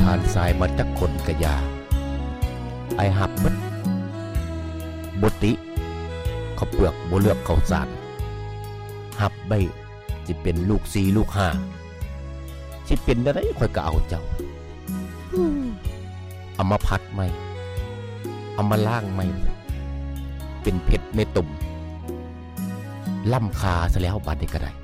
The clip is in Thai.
ทานทรายมาจักคนกะยาไอหับมัดบติเขาเปลือกบ่เลือกเขาสารหับใบสิเป็นลูก4ลูก5สิเป็นได้ค่อยก็เอาเจ้าเอามาพัดไหมเอามาล่างไหมเป็นเพชรในตุ่มล่ำคาซะแล้วบัดนี้ก็ได้